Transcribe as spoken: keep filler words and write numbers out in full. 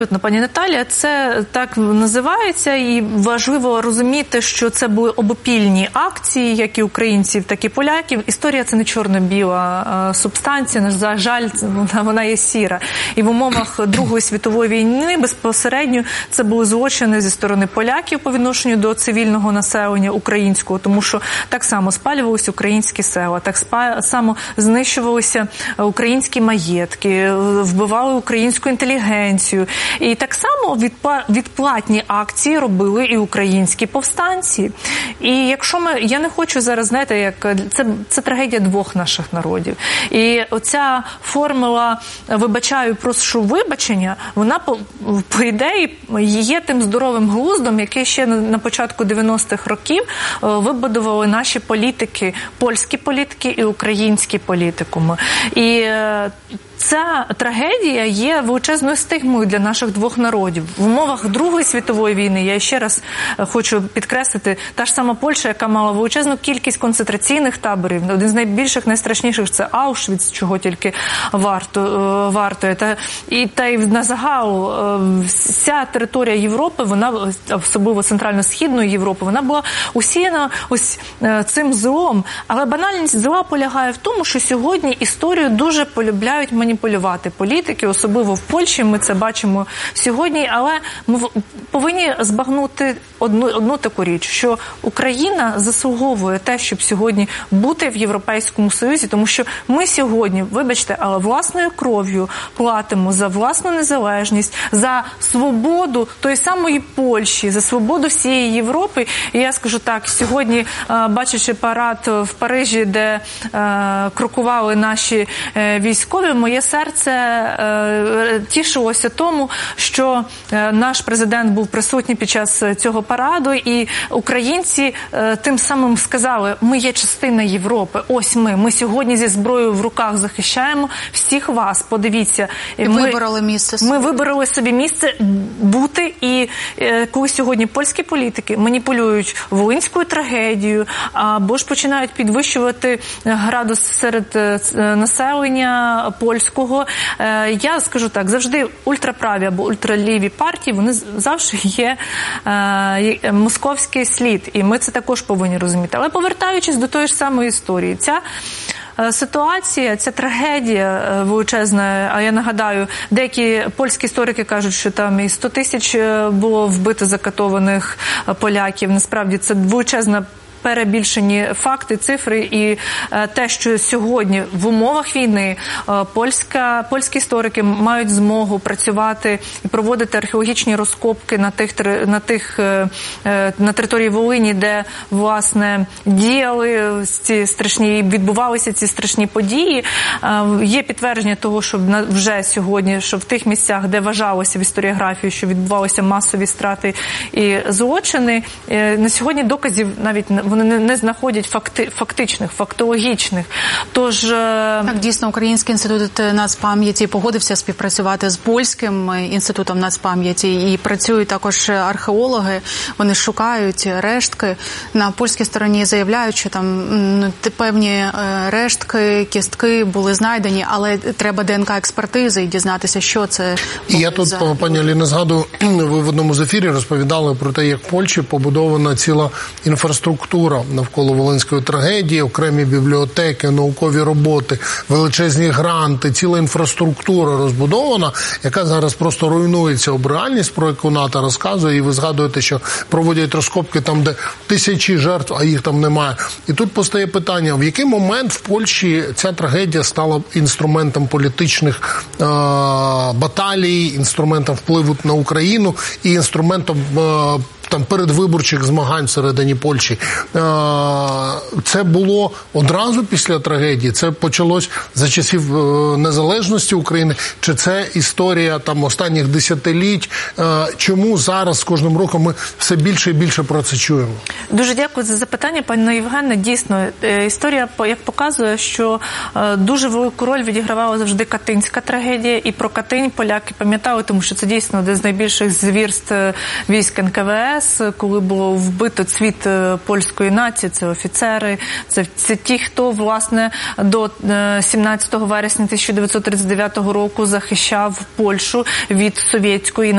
Пані Наталія, це так називається, і важливо розуміти, що це були обопільні акції, як і українців, так і поляків. Історія – це не чорно-біла субстанція, на жаль, вона є сіра. І в умовах Другої світової війни безпосередньо це були злочини зі сторони поляків по відношенню до цивільного населення українського, тому що так само спалювалися українські села, так само знищувалися українські маєтки, вбивали українську інтелігенцію. І так само відплатні акції робили і українські повстанці. І якщо ми, я не хочу зараз, знаєте, як це, це трагедія двох наших народів. І оця формула «вибачаю, прошу вибачення», вона, по, по ідеї, є тим здоровим глуздом, який ще на початку дев'яностих років вибудували наші політики, польські політики і українські політикуми. І ця трагедія є величезною стигмою для наших двох народів. В умовах Другої світової війни, я ще раз хочу підкреслити, та ж сама Польща, яка мала величезну кількість концентраційних таборів, один з найбільших, найстрашніших – це Аушвіц, чого тільки варто, вартує. Та, і, та й на загал вся територія Європи, вона, особливо Центрально-Східної Європи, вона була усіяна ось цим злом. Але банальність зла полягає в тому, що сьогодні історію дуже полюбляють маніпулювати політики, особливо в Польщі, ми це бачимо сьогодні, але ми повинні збагнути одну, одну таку річ, що Україна заслуговує те, щоб сьогодні бути в Європейському Союзі, тому що ми сьогодні, вибачте, але власною кров'ю платимо за власну незалежність, за свободу тої самої Польщі, за свободу всієї Європи. І я скажу так, сьогодні, бачачи парад в Парижі, де крокували наші військові, моє серце е, тішилося тому, що е, наш президент був присутній під час цього параду, і українці е, тим самим сказали, ми є частина Європи, ось ми, ми сьогодні зі зброєю в руках захищаємо всіх вас, подивіться. І ми вибрали місце. Ми вибрали собі місце бути, і е, коли сьогодні польські політики маніпулюють волинською трагедією, або ж починають підвищувати градус серед е, населення польського. Я скажу так, завжди ультраправі або ультраліві партії, вони завжди є е, московський слід, і ми це також повинні розуміти. Але повертаючись до тої ж самої історії, ця ситуація, ця трагедія величезна, а я нагадаю, деякі польські історики кажуть, що там і сто тисяч було вбито закатованих поляків, насправді це величезна перебільшені факти, цифри, і те, що сьогодні в умовах війни польська, польські історики мають змогу працювати і проводити археологічні розкопки на тих, на тих, на території Волині, де, власне, діяли ці страшні, відбувалися ці страшні події. Є підтвердження того, що вже сьогодні, що в тих місцях, де вважалося в історіографії, що відбувалися масові страти і злочини, на сьогодні доказів навіть вони не, не знаходять факти, фактичних, фактологічних. Тож... Так, дійсно, Український інститут нацпам'яті погодився співпрацювати з Польським інститутом нацпам'яті, і працюють також археологи, вони шукають рештки. На польській стороні заявляють, що там ну, певні рештки, кістки були знайдені, але треба ДНК-експертизи і дізнатися, що це. І я тут, взагалі. Пані Аліно, згадую, ви в одному з ефірів розповідали про те, як в Польщі побудована ціла інфраструктура навколо Волинської трагедії, окремі бібліотеки, наукові роботи, величезні гранти, ціла інфраструктура розбудована, яка зараз просто руйнується об реальність, про яку Ната розказує, і ви згадуєте, що проводять розкопки там, де тисячі жертв, а їх там немає. І тут постає питання, в який момент в Польщі ця трагедія стала інструментом політичних е- баталій, інструментом впливу на Україну і інструментом е- там передвиборчих змагань всередині Польщі. Це було одразу після трагедії? Це почалось за часів незалежності України? Чи це історія там останніх десятиліть? Чому зараз з кожним роком ми все більше і більше про це чуємо? Дуже дякую за запитання, пані Євгене. Дійсно, історія, як показує, що дуже велику роль відігравала завжди Катинська трагедія, і про Катинь поляки пам'ятали, тому що це дійсно один з найбільших звірств військ ен ка ве ес, ес, коли було вбито цвіт польської нації, це офіцери, це, це ті, хто, власне, до сімнадцятого вересня тисяча дев'ятсот тридцять дев'ятого року захищав Польщу від совєтської